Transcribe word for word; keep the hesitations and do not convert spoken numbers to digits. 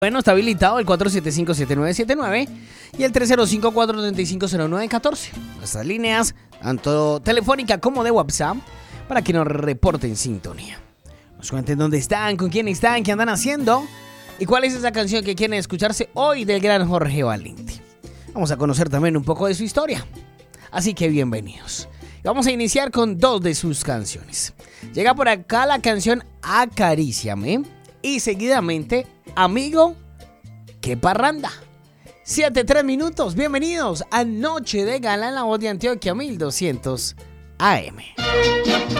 Bueno, está habilitado el cuatro siete cinco, siete nueve siete nueve y el tres cero cinco, cuatro tres cinco, cero nueve uno cuatro. Nuestras líneas, tanto telefónica como de WhatsApp, para que nos reporten sintonía. Nos cuenten dónde están, con quién están, qué andan haciendo y cuál es esa canción que quieren escucharse hoy del gran Jorge Valenti. Vamos a conocer también un poco de su historia. Así que bienvenidos. Vamos a iniciar con dos de sus canciones. Llega por acá la canción Acaríciame y seguidamente Amigo, qué parranda. siete, tres minutos. Bienvenidos a Noche de Gala en la voz de Antioquia mil doscientos A M.